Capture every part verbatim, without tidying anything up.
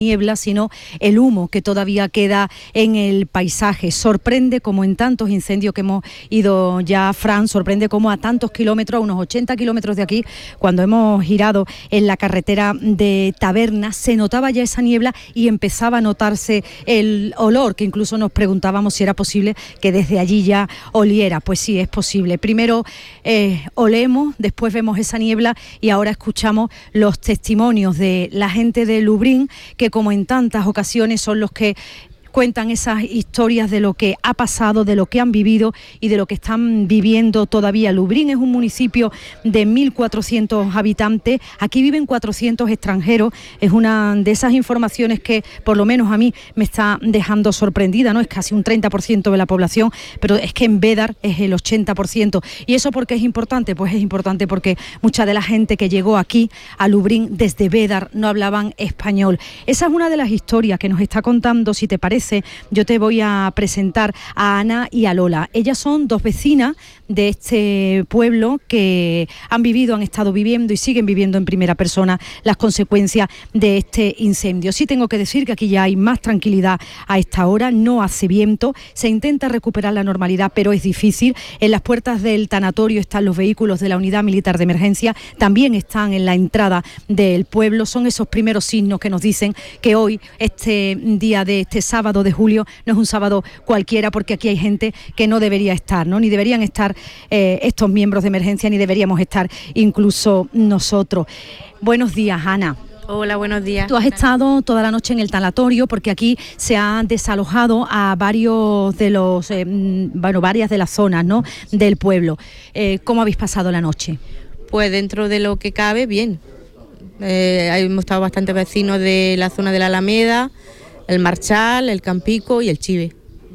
niebla, sino el humo que todavía queda en el paisaje. Sorprende, como en tantos incendios que hemos ido ya, Fran, sorprende como a tantos kilómetros, a unos ochenta kilómetros de aquí, cuando hemos girado en la carretera de Tabernas, se notaba ya esa niebla y empezaba a notarse el olor, que incluso nos preguntábamos si era posible que desde allí ya oliera. Pues sí, es posible. Primero eh, olemos, después vemos esa niebla y ahora escuchamos los testimonios de la gente de Lublin, que como en tantas ocasiones son los que cuentan esas historias de lo que ha pasado, de lo que han vivido y de lo que están viviendo todavía. Lublin es un municipio de mil cuatrocientos habitantes, aquí viven cuatrocientos extranjeros, es una de esas informaciones que por lo menos a mí me está dejando sorprendida, ¿no? Es casi un treinta por ciento de la población, pero es que en Bédar es el ochenta por ciento. ¿Y eso por qué es importante? Pues es importante porque mucha de la gente que llegó aquí a Lublin desde Bédar no hablaban español. Esa es una de las historias que nos está contando, si te parece. Yo te voy a presentar a Ana y a Lola. Ellas son dos vecinas de este pueblo que han vivido, han estado viviendo y siguen viviendo en primera persona las consecuencias de este incendio. Sí tengo que decir que aquí ya hay más tranquilidad a esta hora, no hace viento, se intenta recuperar la normalidad, pero es difícil. En las puertas del tanatorio están los vehículos de la Unidad Militar de Emergencia, también están en la entrada del pueblo. Son esos primeros signos que nos dicen que hoy, este día de este sábado de julio, no es un sábado cualquiera, porque aquí hay gente que no debería estar, ¿no? Ni deberían estar eh, estos miembros de emergencia, ni deberíamos estar incluso nosotros. Buenos días, Ana. Hola, buenos días. Tú has estado toda la noche en el tanatorio porque aquí se han desalojado a varios de los, eh, bueno, varias de las zonas, ¿no?, del pueblo. Eh, ¿Cómo habéis pasado la noche? Pues dentro de lo que cabe, bien. Eh, hemos estado bastantes vecinos de la zona de la Alameda, el Marchal, el Campico y el Chive.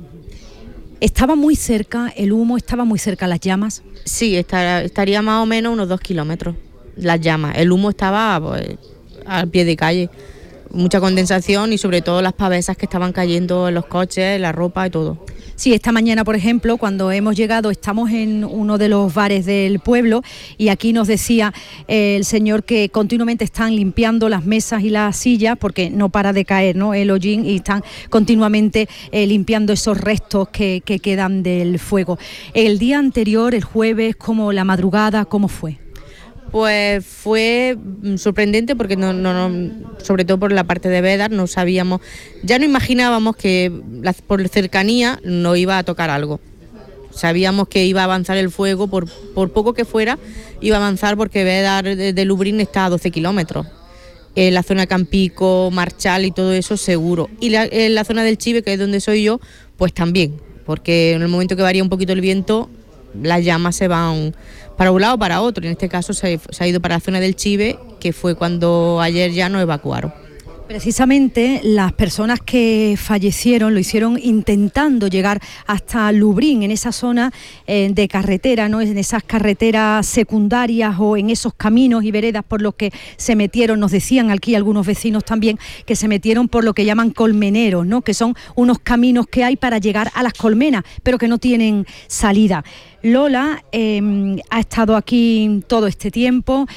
¿Estaba muy cerca el humo, estaba muy cerca las llamas? Sí, estar, estaría más o menos unos dos kilómetros las llamas. El humo estaba pues, al pie de calle. Mucha condensación y sobre todo las pavesas que estaban cayendo en los coches, la ropa y todo. Sí, esta mañana, por ejemplo, cuando hemos llegado, estamos en uno de los bares del pueblo y aquí nos decía eh, el señor que continuamente están limpiando las mesas y las sillas porque no para de caer, ¿no?, el hollín, y están continuamente eh, limpiando esos restos que, que quedan del fuego. El día anterior, el jueves, como la madrugada, ¿cómo fue? Pues fue sorprendente porque no, no, no, sobre todo por la parte de Bédar, no sabíamos, ya no imaginábamos que la, por cercanía nos iba a tocar algo. Sabíamos que iba a avanzar el fuego, por, por poco que fuera, iba a avanzar porque Bédar de, de Lublin está a doce kilómetros. En la zona de Campico, Marchal y todo eso seguro. Y la, en la zona del Chive, que es donde soy yo, pues también, porque en el momento que varía un poquito el viento, las llamas se van para un lado o para otro. En este caso se, se ha ido para la zona del Chive, que fue cuando ayer ya nos evacuaron. Precisamente las personas que fallecieron lo hicieron intentando llegar hasta Lublin, en esa zona eh, de carretera, ¿no?, en esas carreteras secundarias o en esos caminos y veredas por los que se metieron. Nos decían aquí algunos vecinos también que se metieron por lo que llaman colmeneros, ¿no?, que son unos caminos que hay para llegar a las colmenas, pero que no tienen salida. Lola eh, ha estado aquí todo este tiempo.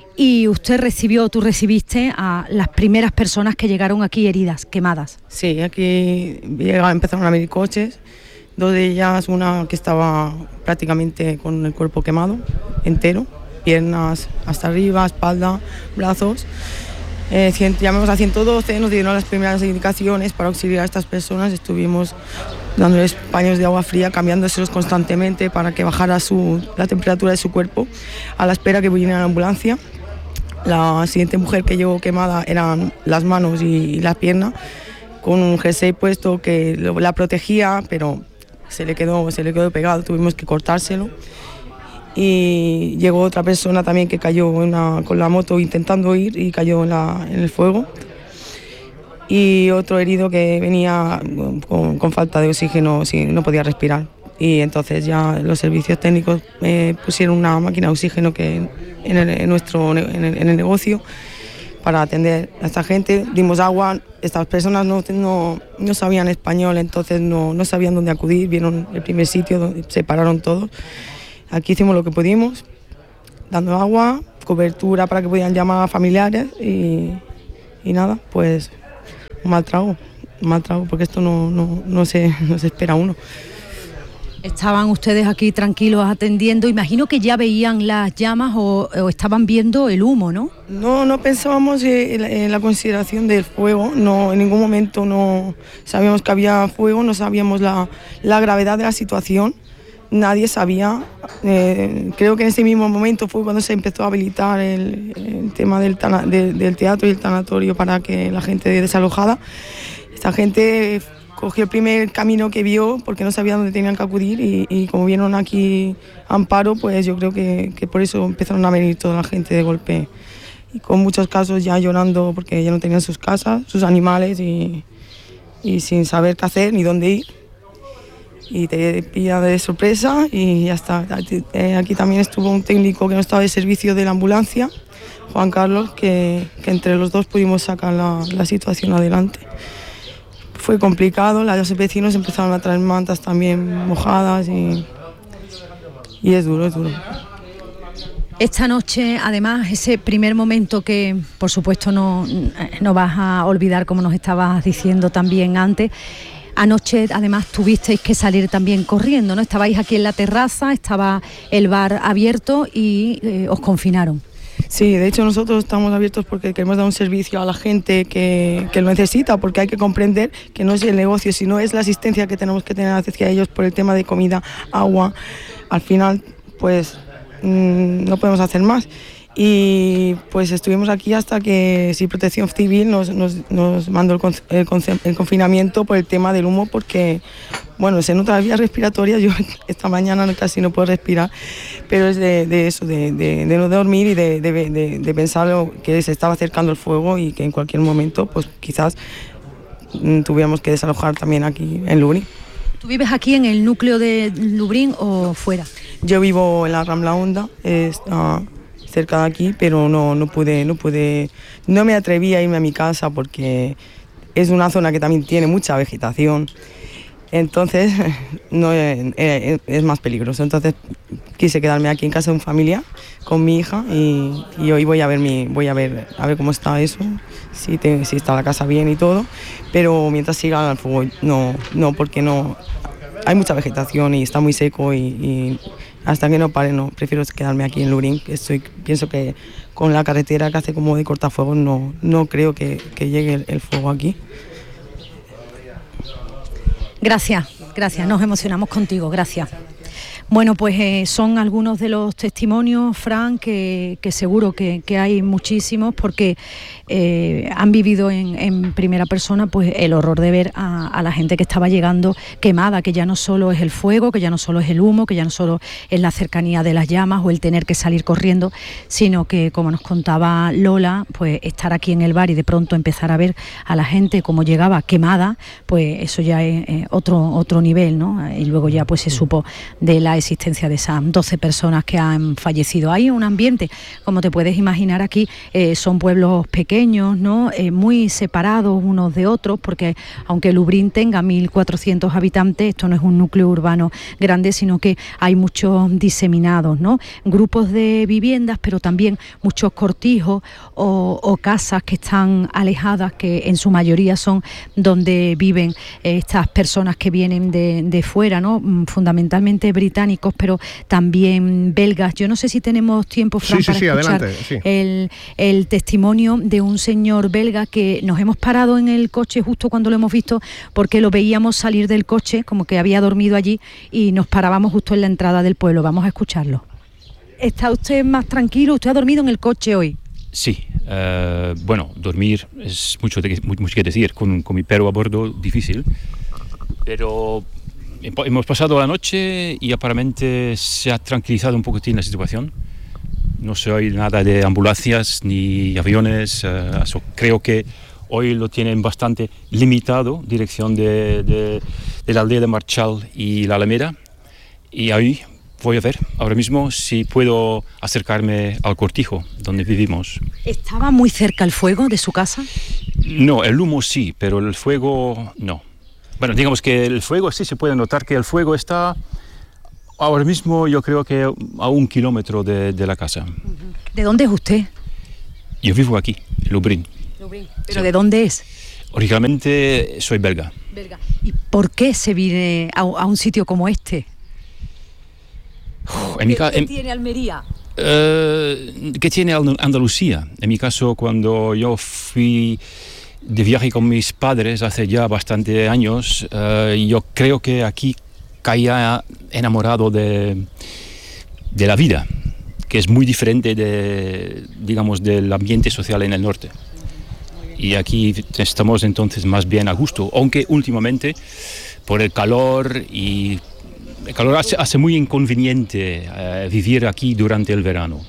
Y usted recibió, tú recibiste a las primeras personas que llegaron aquí heridas, quemadas. Sí, aquí llegaron, empezaron a venir coches, dos de ellas, una que estaba prácticamente con el cuerpo quemado, entero, piernas hasta arriba, espalda, brazos. Eh, llamamos a ciento doce, nos dieron las primeras indicaciones para auxiliar a estas personas, estuvimos dándoles paños de agua fría, cambiándoselos constantemente para que bajara su, la temperatura de su cuerpo, a la espera que viniera la ambulancia. La siguiente mujer que llegó quemada eran las manos y las piernas, con un jersey puesto que la protegía, pero se le quedó, se le quedó pegado, tuvimos que cortárselo. Y llegó otra persona también que cayó una, con la moto intentando ir y cayó en, la, en el fuego. Y otro herido que venía con, con falta de oxígeno, sí, no podía respirar. Y entonces ya los servicios técnicos eh, pusieron una máquina de oxígeno que en, el, en nuestro en el, en el negocio para atender a esta gente. Dimos agua, estas personas no, no, no sabían español, entonces no, no sabían dónde acudir, vieron el primer sitio, donde se pararon todos. Aquí hicimos lo que pudimos, dando agua, cobertura para que pudieran llamar a familiares y, y nada, pues un mal trago, un mal trago, porque esto no, no, no, se, no se espera uno. Estaban ustedes aquí tranquilos atendiendo, imagino que ya veían las llamas o, o estaban viendo el humo, ¿no? No, no pensábamos en, en la consideración del fuego, no, en ningún momento no sabíamos que había fuego, no sabíamos la, la gravedad de la situación, nadie sabía. Eh, creo que en ese mismo momento fue cuando se empezó a habilitar el, el tema del, tana, de, del teatro y el tanatorio para que la gente desalojada. Esta gente cogió el primer camino que vio porque no sabía dónde tenían que acudir y, y como vieron aquí Amparo, pues yo creo que, que por eso empezaron a venir toda la gente de golpe. Y con muchos casos ya llorando porque ya no tenían sus casas, sus animales y, y sin saber qué hacer ni dónde ir. Y te pilla de sorpresa y ya está. Aquí también estuvo un técnico que no estaba de servicio de la ambulancia, Juan Carlos, que, que entre los dos pudimos sacar la, la situación adelante. Fue complicado, los vecinos empezaron a traer mantas también mojadas y, y es duro, es duro. Esta noche, además, ese primer momento que, por supuesto, no, no vas a olvidar, como nos estabas diciendo también antes, anoche, además, tuvisteis que salir también corriendo, ¿no? Estabais aquí en la terraza, estaba el bar abierto y eh, os confinaron. Sí, de hecho nosotros estamos abiertos porque queremos dar un servicio a la gente que, que lo necesita, porque hay que comprender que no es el negocio, sino es la asistencia que tenemos que tener hacia ellos por el tema de comida, agua. Al final, pues mmm, no podemos hacer más. Y pues estuvimos aquí hasta que sí, Protección Civil nos, nos, nos mandó el, con, el, el confinamiento por el tema del humo, porque bueno, se nota las vías respiratorias, yo esta mañana casi no puedo respirar, pero es de, de eso, de, de, de no dormir y de, de, de, de pensar que se estaba acercando el fuego y que en cualquier momento pues quizás tuviéramos que desalojar también aquí en Lubriñ. ¿Tú vives aquí en el núcleo de Lubriñ o fuera? Yo vivo en la Rambla Honda, está cerca de aquí, pero no, no pude, no pude, no me atreví a irme a mi casa porque es una zona que también tiene mucha vegetación, entonces no es, es más peligroso. Entonces quise quedarme aquí en casa de un familiar con mi hija y, y hoy voy a ver mi, voy a ver, a ver cómo está eso, si, te, si está la casa bien y todo, pero mientras siga el fuego no, no, porque no, hay mucha vegetación y está muy seco y, y hasta que no pare, no, prefiero quedarme aquí en Lubriñ, que estoy, pienso que con la carretera que hace como de cortafuegos no, no creo que, que llegue el, el fuego aquí. Gracias, gracias, nos emocionamos contigo, gracias. Bueno, pues eh, son algunos de los testimonios, Fran, que, que seguro que, que hay muchísimos, porque eh, han vivido en, en primera persona pues el horror de ver a, a la gente que estaba llegando quemada, que ya no solo es el fuego, que ya no solo es el humo, que ya no solo es la cercanía de las llamas o el tener que salir corriendo, sino que, como nos contaba Lola, pues estar aquí en el bar y de pronto empezar a ver a la gente como llegaba quemada, pues eso ya es eh, otro, otro nivel, ¿no? Y luego ya pues se supo de la existencia de esas doce personas que han fallecido. Hay un ambiente, como te puedes imaginar aquí, eh, son pueblos pequeños, ¿no? Eh, muy separados unos de otros, porque aunque Lubriñ tenga mil cuatrocientos habitantes, esto no es un núcleo urbano grande, sino que hay muchos diseminados, ¿no? Grupos de viviendas, pero también muchos cortijos o, o casas que están alejadas, que en su mayoría son donde viven eh, estas personas que vienen de, de fuera, ¿no? Fundamentalmente británicos, pero también belgas. Yo no sé si tenemos tiempo, Fran, sí, sí, para sí, escuchar adelante, sí. el, el testimonio de un señor belga que nos hemos parado en el coche justo cuando lo hemos visto, porque lo veíamos salir del coche, como que había dormido allí, y nos parábamos justo en la entrada del pueblo. Vamos a escucharlo. ¿Está usted más tranquilo? ¿Usted ha dormido en el coche hoy? Sí, uh, bueno, dormir es mucho, de, mucho que decir, con, con mi perro a bordo difícil, pero hemos pasado la noche y aparentemente se ha tranquilizado un poquitín la situación. No se oye nada de ambulancias ni aviones, uh, eso creo que hoy lo tienen bastante limitado, dirección de, de, de la aldea de Marchal y la Alameda, y ahí voy a ver ahora mismo si puedo acercarme al cortijo donde vivimos. ¿Estaba muy cerca el fuego de su casa? No, el humo sí, pero el fuego no. Bueno, digamos que el fuego sí se puede notar que el fuego está ahora mismo, yo creo que a un kilómetro de, de la casa. ¿De dónde es usted? Yo vivo aquí, en Lubriñ. Lubriñ. ¿Pero sí. ¿De dónde es? Originalmente soy belga. Belga. ¿Y por qué se viene a, a un sitio como este? Uf, en mi ca- ¿Qué en- tiene Almería? Eh, ¿Qué tiene Andu- Andalucía? En mi caso, cuando yo fui de viaje con mis padres hace ya bastante años, eh, yo creo que aquí caía enamorado de, de la vida, que es muy diferente de, digamos, del ambiente social en el norte. Y aquí estamos entonces más bien a gusto, aunque últimamente por el calor y el calor hace, hace muy inconveniente eh, vivir aquí durante el verano.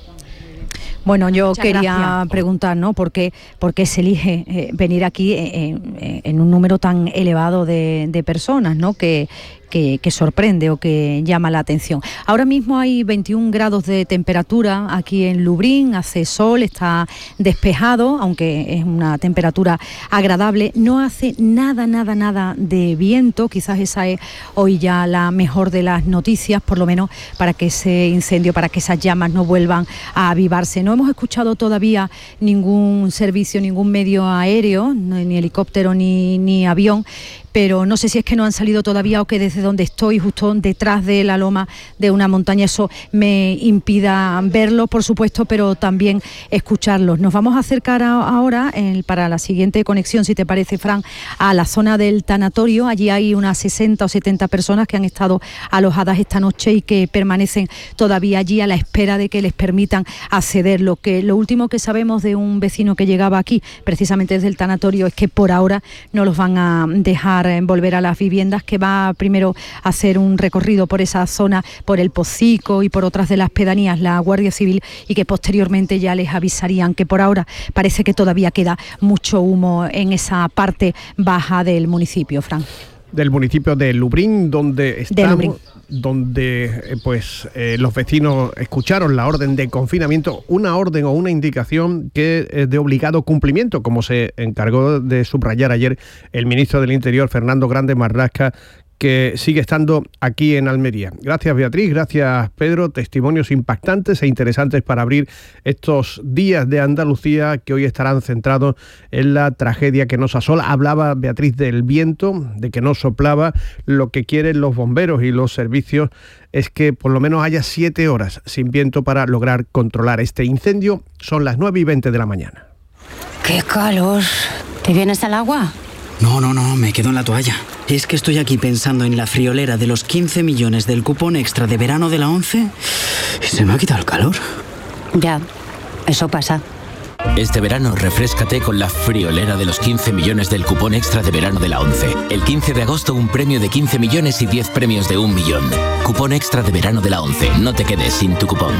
Bueno, yo Muchas quería gracias. preguntar, ¿no? ¿Por qué, por qué se elige eh, venir aquí en, en- en un número tan elevado de, de personas, ¿no? Que, que, que sorprende o que llama la atención. Ahora mismo hay veintiún grados de temperatura aquí en Lublin, hace sol, está despejado, aunque es una temperatura agradable. No hace nada, nada, nada de viento. Quizás esa es hoy ya la mejor de las noticias, por lo menos para que ese incendio, para que esas llamas no vuelvan a avivarse. No hemos escuchado todavía ningún servicio, ningún medio aéreo, no- ni helicóptero ni, ni avión, pero no sé si es que no han salido todavía o que desde donde estoy, justo detrás de la loma de una montaña, eso me impida verlo, por supuesto, pero también escucharlos. Nos vamos a acercar a- ahora, eh, para la siguiente conexión, si te parece, Fran, a la zona del tanatorio. Allí hay unas sesenta o setenta personas que han estado alojadas esta noche y que permanecen todavía allí a la espera de que les permitan acceder. Lo que, lo último que sabemos de un vecino que llegaba aquí, precisamente desde el tanatorio, es que por ahora no los van a dejar eh, volver a las viviendas, que va primero a hacer un recorrido por esa zona, por el Pocico y por otras de las pedanías, la Guardia Civil, y que posteriormente ya les avisarían, que por ahora parece que todavía queda mucho humo en esa parte baja del municipio, Fran. Del municipio de Lublin, donde estamos, Lublin. donde eh, pues eh, los vecinos escucharon la orden de confinamiento, una orden o una indicación que es de obligado cumplimiento, como se encargó de subrayar ayer el ministro del Interior, Fernando Grande Marlaska, que sigue estando aquí en Almería. Gracias, Beatriz, gracias, Pedro. Testimonios impactantes e interesantes para abrir estos días de Andalucía, que hoy estarán centrados en la tragedia que nos asola. Hablaba Beatriz del viento, de que no soplaba. Lo que quieren los bomberos y los servicios es que por lo menos haya siete horas sin viento para lograr controlar este incendio. Son las nueve y veinte de la mañana. ¡Qué calor! ¿Te vienes al agua? No, no, no, me quedo en la toalla. Es que estoy aquí pensando en la friolera de los quince millones del cupón extra de verano de la ONCE y se me ha quitado el calor. Ya, eso pasa. Este verano refréscate con la friolera de los quince millones del cupón extra de verano de la ONCE. El quince de agosto un premio de quince millones y diez premios de un millón. Cupón extra de verano de la ONCE. No te quedes sin tu cupón.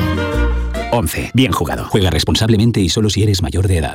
ONCE. Bien jugado. Juega responsablemente y solo si eres mayor de edad.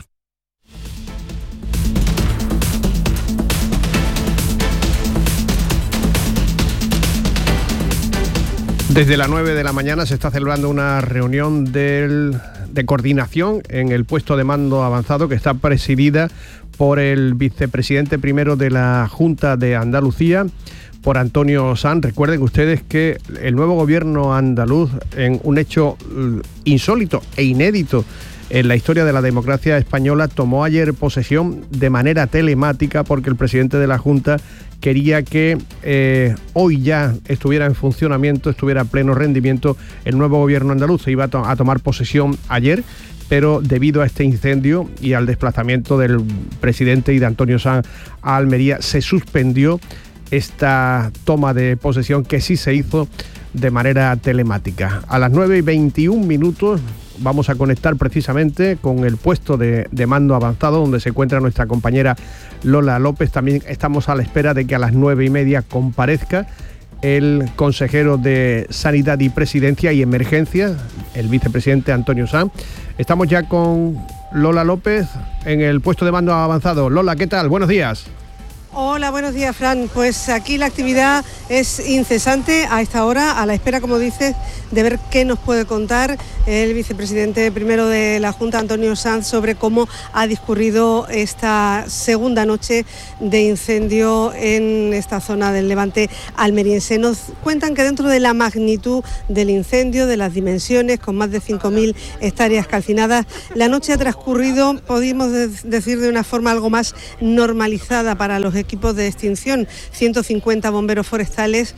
Desde las nueve de la mañana se está celebrando una reunión del, de coordinación en el puesto de mando avanzado, que está presidida por el vicepresidente primero de la Junta de Andalucía, por Antonio Sanz. Recuerden ustedes que el nuevo gobierno andaluz, en un hecho eh, insólito e inédito en la historia de la democracia española, tomó ayer posesión de manera telemática, porque el presidente de la Junta quería que eh, hoy ya estuviera en funcionamiento, estuviera a pleno rendimiento el nuevo gobierno andaluz. Se iba a, to- a tomar posesión ayer, pero debido a este incendio y al desplazamiento del presidente y de Antonio Sanz a Almería, se suspendió esta toma de posesión, que sí se hizo de manera telemática. A las nueve y veintiún minutos vamos a conectar precisamente con el puesto de, de mando avanzado, donde se encuentra nuestra compañera Lola López. También estamos a la espera de que a las nueve y media comparezca el consejero de Sanidad y Presidencia y Emergencias, el vicepresidente Antonio Sanz. Estamos ya con Lola López en el puesto de mando avanzado. Lola, ¿qué tal? Buenos días. Hola, buenos días, Fran. Pues aquí la actividad es incesante a esta hora, a la espera, como dices, de ver qué nos puede contar el vicepresidente primero de la Junta, Antonio Sanz, sobre cómo ha discurrido esta segunda noche de incendio en esta zona del Levante almeriense. Nos cuentan que dentro de la magnitud del incendio, de las dimensiones, con más de cinco mil hectáreas calcinadas, la noche ha transcurrido, podemos decir, de una forma algo más normalizada para los equipos de extinción. ciento cincuenta bomberos forestales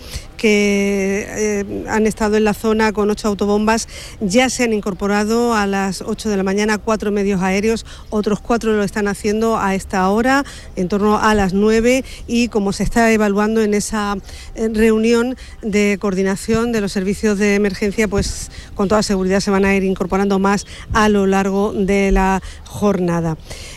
que eh, han estado en la zona con ocho autobombas, ya se han incorporado a las ocho de la mañana, cuatro medios aéreos, otros cuatro lo están haciendo a esta hora, en torno a las nueve, y como se está evaluando en esa eh, reunión de coordinación de los servicios de emergencia, pues con toda seguridad se van a ir incorporando más a lo largo de la jornada.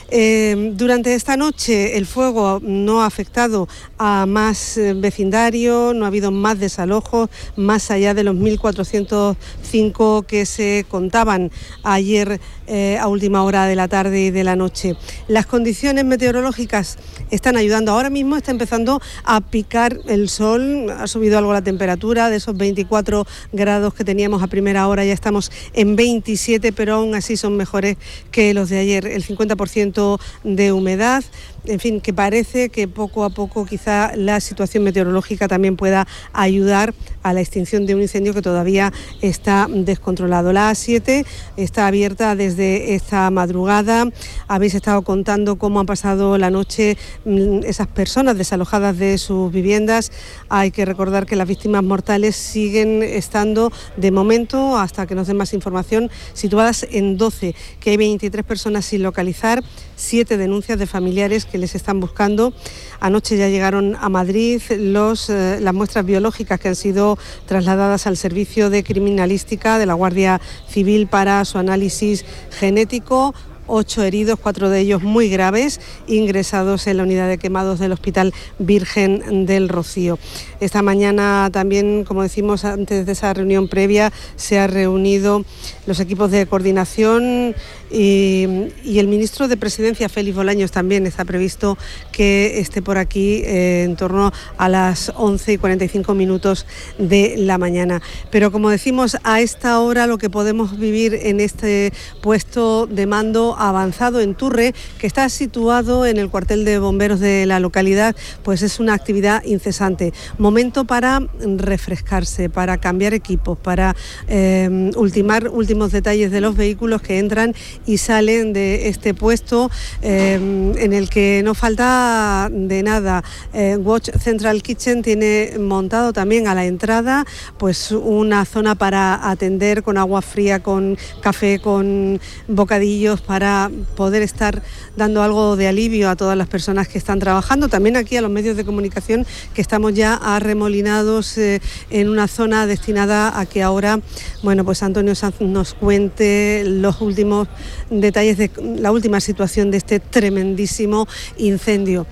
Eh, durante esta noche el fuego no ha afectado a más eh, vecindario, no ha habido más desalojos, más allá de los mil cuatrocientos cinco que se contaban ayer eh, a última hora de la tarde y de la noche. Las condiciones meteorológicas están ayudando. Ahora mismo está empezando a picar el sol, ha subido algo la temperatura, de esos veinticuatro grados que teníamos a primera hora ya estamos en veintisiete, pero aún así son mejores que los de ayer. El cincuenta por ciento de humedad, en fin, que parece que poco a poco quizá la situación meteorológica también pueda ayudar a la extinción de un incendio que todavía está descontrolado. La A siete está abierta desde esta madrugada. Habéis estado contando cómo han pasado la noche esas personas desalojadas de sus viviendas. Hay que recordar que las víctimas mortales siguen estando, de momento, hasta que nos den más información, situadas en doce, que hay veintitrés personas sin localizar, siete denuncias de familiares que les están buscando. Anoche ya llegaron a Madrid los, eh, las muestras biológicas que han sido trasladadas al servicio de criminalística de la Guardia Civil para su análisis genético. Ocho heridos, cuatro de ellos muy graves, ingresados en la unidad de quemados del Hospital Virgen del Rocío. Esta mañana también, como decimos antes de esa reunión previa, se han reunido los equipos de coordinación y, y el ministro de Presidencia, Félix Bolaños, también está previsto que esté por aquí eh, en torno a las once y cuarenta y cinco minutos de la mañana. Pero como decimos, a esta hora lo que podemos vivir en este puesto de mando avanzado en Turre, que está situado en el cuartel de bomberos de la localidad, pues es una actividad incesante. Momento para refrescarse, para cambiar equipos, para eh, ultimar últimos detalles de los vehículos que entran y salen de este puesto, eh, en el que no falta de nada. Eh, Watch Central Kitchen tiene montado también a la entrada pues una zona para atender con agua fría, con café, con bocadillos, para poder estar dando algo de alivio a todas las personas que están trabajando. También aquí a los medios de comunicación, que estamos ya arremolinados eh, en una zona destinada a que ahora, bueno, pues Antonio Sanz nos cuente los últimos detalles de la última situación de este tremendísimo incendio.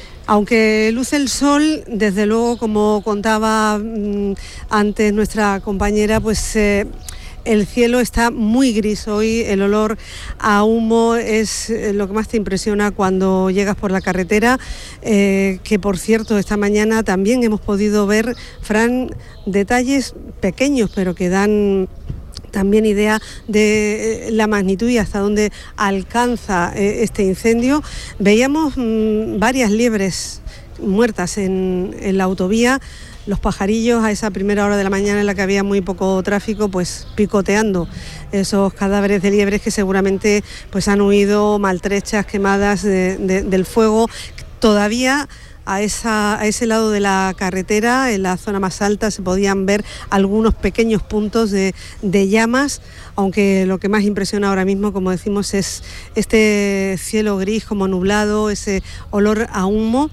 Aunque luce el sol, desde luego, como contaba mmm, antes nuestra compañera, pues eh, el cielo está muy gris hoy, el olor a humo es lo que más te impresiona cuando llegas por la carretera, eh, que por cierto esta mañana también hemos podido ver, Fran, detalles pequeños pero que dan también idea de la magnitud y hasta dónde alcanza eh, este incendio. Veíamos mmm, varias liebres muertas en, en la autovía. Los pajarillos a esa primera hora de la mañana en la que había muy poco tráfico, pues picoteando esos cadáveres de liebres que seguramente pues han huido maltrechas, quemadas de, de, del fuego. Todavía a, esa, a ese lado de la carretera, en la zona más alta, se podían ver algunos pequeños puntos de, de llamas, aunque lo que más impresiona ahora mismo, como decimos, es este cielo gris como nublado, ese olor a humo.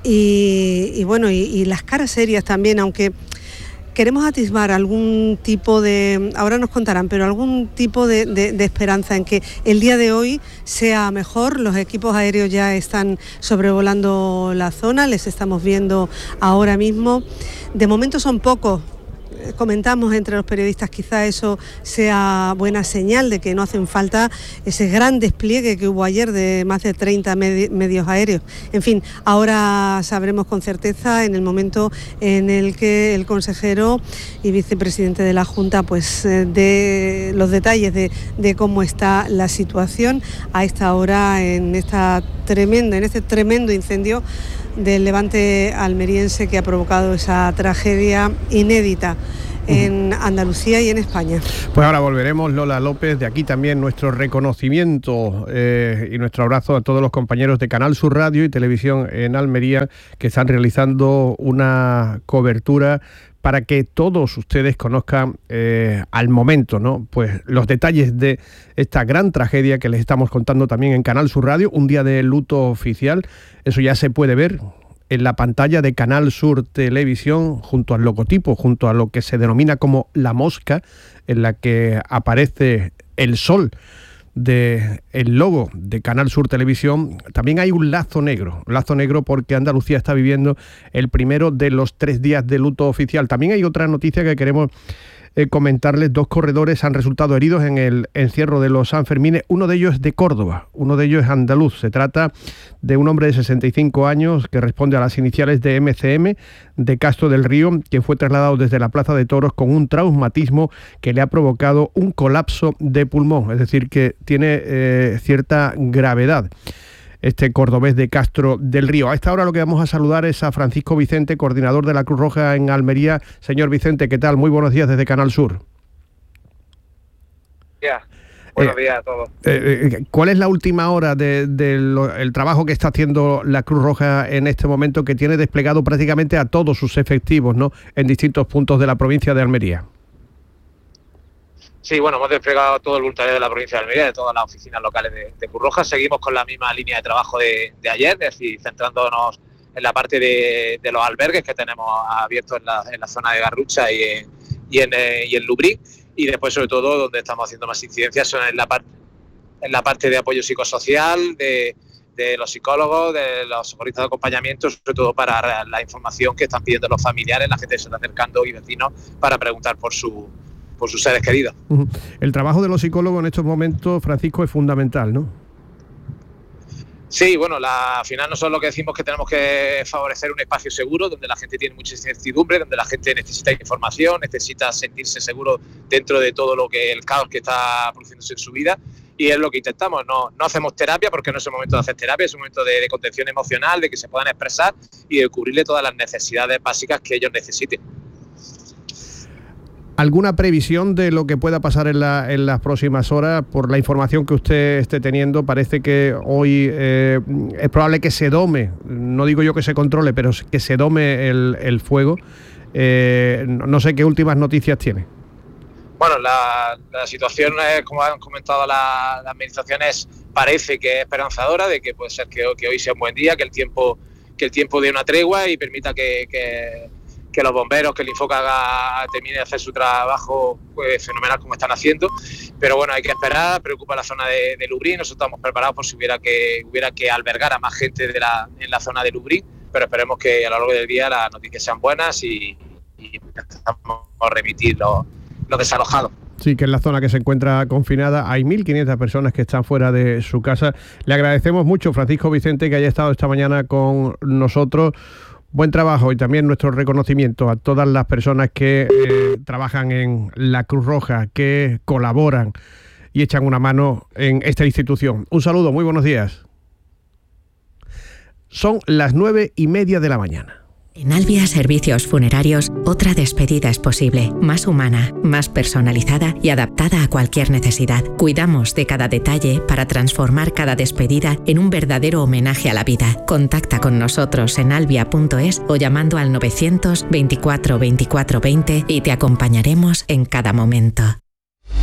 Y, y bueno, y, y las caras serias también, aunque queremos atisbar algún tipo de, ahora nos contarán, pero algún tipo de, de, de esperanza en que el día de hoy sea mejor. Los equipos aéreos ya están sobrevolando la zona, les estamos viendo ahora mismo. De momento son pocos comentamos entre los periodistas, quizá eso sea buena señal de que no hacen falta ese gran despliegue que hubo ayer de más de treinta medi- medios aéreos. En fin, ahora sabremos con certeza en el momento en el que el consejero y vicepresidente de la Junta pues eh, dé los detalles de, de cómo está la situación a esta hora en esta tremenda, en este tremendo incendio del Levante almeriense que ha provocado esa tragedia inédita en Andalucía y en España. Pues ahora volveremos, Lola López. De aquí también nuestro reconocimiento eh, y nuestro abrazo a todos los compañeros de Canal Sur Radio y Televisión en Almería que están realizando una cobertura para que todos ustedes conozcan eh, al momento, ¿no? Pues los detalles de esta gran tragedia que les estamos contando también en Canal Sur Radio, un día de luto oficial. Eso ya se puede ver en la pantalla de Canal Sur Televisión, junto al logotipo, junto a lo que se denomina como la mosca, en la que aparece el sol del logo de Canal Sur Televisión. También hay un lazo negro, un lazo negro porque Andalucía está viviendo el primero de los tres días de luto oficial. También hay otra noticia que queremos eh, comentarles. Dos corredores han resultado heridos en el encierro de los Sanfermines. Uno de ellos es de Córdoba, uno de ellos es andaluz. Se trata de un hombre de sesenta y cinco años que responde a las iniciales de M C M, de Castro del Río, que fue trasladado desde la Plaza de Toros con un traumatismo que le ha provocado un colapso de pulmón, es decir, que tiene eh, cierta gravedad este cordobés de Castro del Río. A esta hora lo que vamos a saludar es a Francisco Vicente, coordinador de la Cruz Roja en Almería. Señor Vicente, ¿qué tal? Muy buenos días desde Canal Sur. Yeah. Buenos eh, días a todos. Eh, eh, ¿Cuál es la última hora del de, de lo, el trabajo que está haciendo la Cruz Roja en este momento, que tiene desplegado prácticamente a todos sus efectivos, ¿no?, en distintos puntos de la provincia de Almería? Sí, bueno, hemos desplegado todo el voluntariado de la provincia de Almería, de todas las oficinas locales de, de Cruz Roja. Seguimos con la misma línea de trabajo de, de ayer, es decir, centrándonos en la parte de, de los albergues que tenemos abiertos en la, en la zona de Garrucha y en, y en, eh, y en Lubrín. Y después, sobre todo, donde estamos haciendo más incidencias son en la parte en la parte de apoyo psicosocial, de, de los psicólogos, de los socorristas de acompañamiento, sobre todo para la información que están pidiendo los familiares, la gente que se está acercando y vecinos para preguntar por su por sus seres queridos. Uh-huh. El trabajo de los psicólogos en estos momentos, Francisco, es fundamental, ¿no? Sí, bueno, la, al final nosotros lo que decimos es que tenemos que favorecer un espacio seguro donde la gente tiene mucha incertidumbre, donde la gente necesita información, necesita sentirse seguro dentro de todo lo que el caos que está produciéndose en su vida, y es lo que intentamos. No, no hacemos terapia porque no es el momento de hacer terapia, es un momento de, de contención emocional, de que se puedan expresar y de cubrirle todas las necesidades básicas que ellos necesiten. ¿Alguna previsión de lo que pueda pasar en, la, en las próximas horas? Por la información que usted esté teniendo, parece que hoy eh, es probable que se dome, no digo yo que se controle, pero que se dome el, el fuego. Eh, no sé qué últimas noticias tiene. Bueno, la, la situación, es, como han comentado las la administraciones, parece que es esperanzadora, de que puede ser que, que hoy sea un buen día, que el tiempo, que el tiempo dé una tregua y permita que... que que los bomberos, que el Infoca haga, termine de hacer su trabajo pues, fenomenal como están haciendo, pero bueno, hay que esperar. Preocupa la zona de, de Lubrín. Nosotros estamos preparados por si hubiera que hubiera que albergar a más gente de la, en la zona de Lubrín, pero esperemos que a lo largo del día las noticias sean buenas y, y empezamos a remitir los, los desalojados. Sí, que es la zona que se encuentra confinada. Hay mil quinientas personas que están fuera de su casa. Le agradecemos mucho, Francisco Vicente, que haya estado esta mañana con nosotros. Buen trabajo y también nuestro reconocimiento a todas las personas que eh, trabajan en la Cruz Roja, que colaboran y echan una mano en esta institución. Un saludo, muy buenos días. Son las nueve y media de la mañana. En Albia Servicios Funerarios, otra despedida es posible, más humana, más personalizada y adaptada a cualquier necesidad. Cuidamos de cada detalle para transformar cada despedida en un verdadero homenaje a la vida. Contacta con nosotros en albia punto es o llamando al novecientos veinticuatro veinticuatro veinte y te acompañaremos en cada momento.